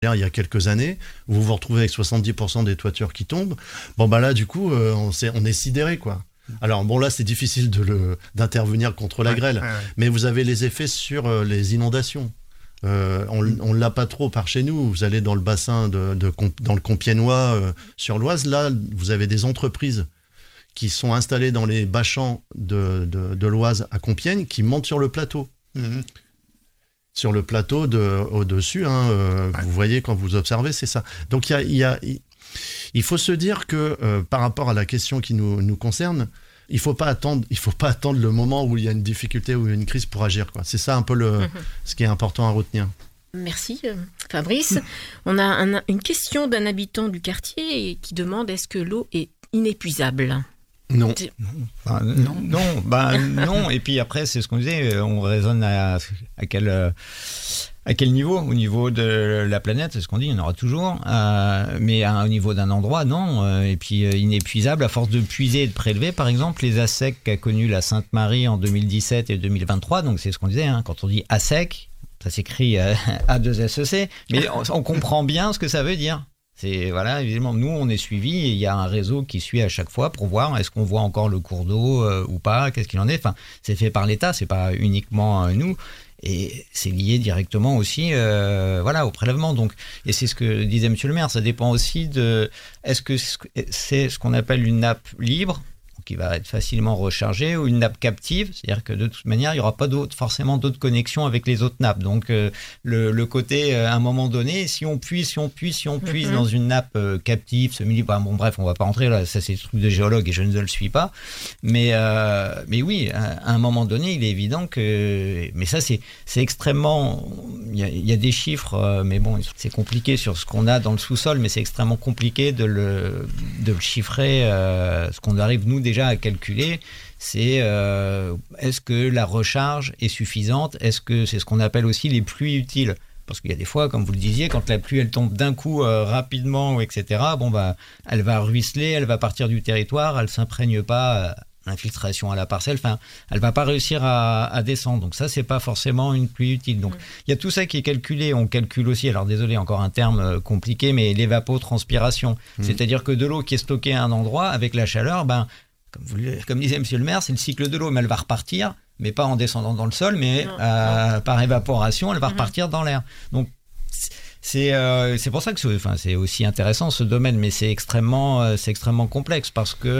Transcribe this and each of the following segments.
il y a quelques années, vous vous retrouvez avec 70% des toitures qui tombent. Bon, bah là, du coup, on est sidéré, quoi. Alors, bon, là, c'est difficile d'intervenir contre la grêle, mais vous avez les effets sur les inondations. On ne l'a pas trop par chez nous. Vous allez dans le bassin dans le Compiègnois, sur l'Oise, là, vous avez des entreprises qui sont installées dans les bas-champs de l'Oise à Compiègne, qui montent sur le plateau. Mmh. Sur le plateau au-dessus, vous voyez quand vous observez, c'est ça. Donc il faut se dire que par rapport à la question qui nous concerne, il faut pas attendre le moment où il y a une difficulté ou une crise pour agir, quoi. C'est ça un peu ce qui est important à retenir. Merci Fabrice. On a une question d'un habitant du quartier qui demande est-ce que l'eau est inépuisable ? Non. Non. Et puis après, c'est ce qu'on disait, on raisonne à quel niveau ? Au niveau de la planète, c'est ce qu'on dit, il y en aura toujours. Mais au niveau d'un endroit, non. Et puis inépuisable, à force de puiser et de prélever, par exemple, les ASSEC qu'a connu la Sainte-Marie en 2017 et 2023, donc c'est ce qu'on disait, quand on dit ASSEC, ça s'écrit A2SEC, mais on comprend bien ce que ça veut dire. Voilà, évidemment, nous, on est suivis et il y a un réseau qui suit à chaque fois pour voir est-ce qu'on voit encore le cours d'eau ou pas, qu'est-ce qu'il en est. Enfin, c'est fait par l'État, c'est pas uniquement nous. Et c'est lié directement aussi au prélèvement. Donc, et c'est ce que disait Monsieur le maire, ça dépend aussi est-ce que c'est ce qu'on appelle une nappe libre, qui va être facilement rechargée, ou une nappe captive, c'est-à-dire que de toute manière, il n'y aura pas forcément d'autres connexions avec les autres nappes. Donc, le côté, à un moment donné, si on puise dans une nappe captive, bref, on ne va pas rentrer là, ça c'est le truc de géologue et je ne le suis pas. Mais oui, à un moment donné, il est évident que... Mais ça, c'est extrêmement... Il y a des chiffres, mais bon, c'est compliqué sur ce qu'on a dans le sous-sol, mais c'est extrêmement compliqué de le chiffrer. Ce qu'on arrive, nous, déjà à calculer, c'est est-ce que la recharge est suffisante ? Est-ce que c'est ce qu'on appelle aussi les pluies utiles ? Parce qu'il y a des fois, comme vous le disiez, quand la pluie elle tombe d'un coup rapidement, etc., elle va ruisseler, elle va partir du territoire, elle ne s'imprègne pas, l'infiltration à la parcelle, elle ne va pas réussir à descendre. Donc ça, c'est pas forcément une pluie utile. Donc il y a tout ça qui est calculé. On calcule aussi, alors désolé, encore un terme compliqué, mais l'évapotranspiration. C'est-à-dire que de l'eau qui est stockée à un endroit, avec la chaleur, comme disait Monsieur le maire, c'est le cycle de l'eau, mais elle va repartir, mais pas en descendant dans le sol, mais par évaporation, elle va repartir dans l'air. Donc, c'est pour ça que c'est aussi intéressant ce domaine, mais c'est extrêmement complexe parce qu'il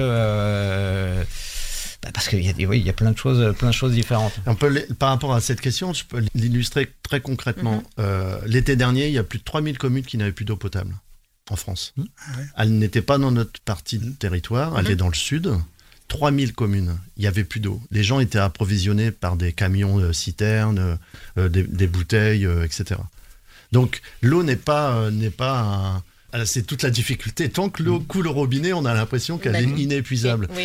y a plein de choses différentes. Par rapport à cette question, je peux l'illustrer très concrètement. L'été dernier, il y a plus de 3000 communes qui n'avaient plus d'eau potable en France. Elle n'était pas dans notre partie de territoire, elle est dans le sud. 3000 communes, il n'y avait plus d'eau. Les gens étaient approvisionnés par des camions citernes, des bouteilles, etc. Donc l'eau n'est pas c'est toute la difficulté. Tant que l'eau coule au robinet, on a l'impression qu'elle est inépuisable. Oui.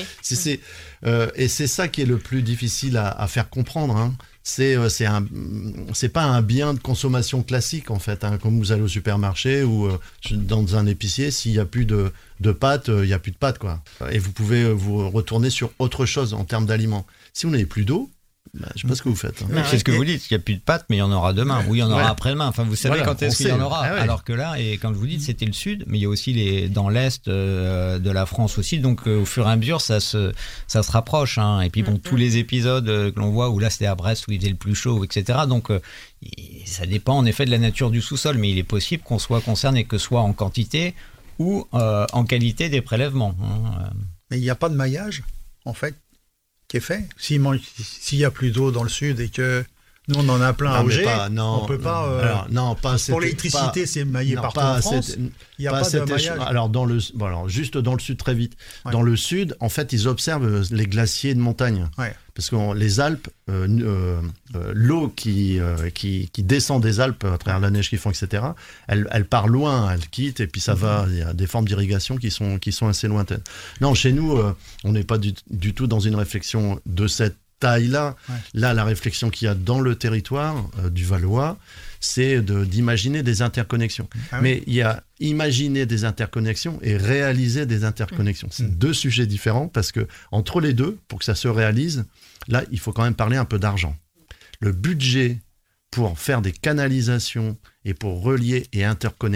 Et c'est ça qui est le plus difficile à faire comprendre. C'est pas un bien de consommation classique en fait, comme vous allez au supermarché ou dans un épicier, s'il n'y a plus de pâtes, il n'y a plus de pâtes, quoi. Et vous pouvez vous retourner sur autre chose en termes d'aliments. Si vous n'avez plus d'eau, je ne sais pas ce que vous faites. C'est ce que vous dites, il n'y a plus de pâtes, mais il y en aura demain, ou il y en aura après-demain. Enfin, vous savez quand est-ce qu'il y en aura. Alors que là, et comme vous dites, c'était le sud, mais il y a aussi dans l'est de la France aussi. Donc, au fur et à mesure, ça se rapproche. Et puis, tous les épisodes que l'on voit, où là, c'était à Brest, où il faisait le plus chaud, etc. Donc, ça dépend en effet de la nature du sous-sol, mais il est possible qu'on soit concerné, que ce soit en quantité ou en qualité des prélèvements. Mais il n'y a pas de maillage, en fait, qui est fait. S'il y a plus d'eau dans le sud et que nous on en a plein à Auger, on peut pas. Pour l'électricité, c'est maillé partout en France. Il n'y a pas de maillage. Alors juste dans le sud très vite. Ouais. Dans le sud, en fait, ils observent les glaciers de montagne. Ouais. Parce que les Alpes, l'eau qui descend des Alpes à travers la neige qu'ils font, etc., elle part loin, elle quitte, et puis ça va, il y a des formes d'irrigation qui sont assez lointaines. Non, chez nous, on n'est pas du tout dans une réflexion de cette taille-là. Ouais. Là, la réflexion qu'il y a dans le territoire du Valois, c'est d'imaginer des interconnexions. Ah oui. Mais il y a imaginer des interconnexions et réaliser des interconnexions. C'est deux sujets différents parce que entre les deux, pour que ça se réalise, là, il faut quand même parler un peu d'argent. Le budget pour faire des canalisations et pour relier et interconnecter